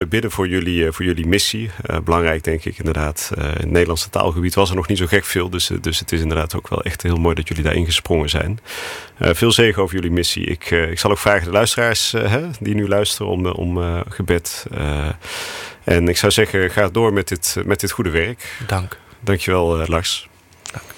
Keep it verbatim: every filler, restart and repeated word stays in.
bidden voor jullie, voor jullie missie. Uh, belangrijk denk ik inderdaad. Uh, in het Nederlandse taalgebied was er nog niet zo gek veel. Dus, dus het is inderdaad ook wel echt heel mooi dat jullie daarin gesprongen zijn. Uh, veel zegen over jullie missie. Ik, uh, ik zal ook vragen de luisteraars uh, hè, die nu luisteren om, om uh, gebed. Uh, en ik zou zeggen, ga door met dit, met dit goede werk. Dank. Dankjewel uh, Lars. Dank.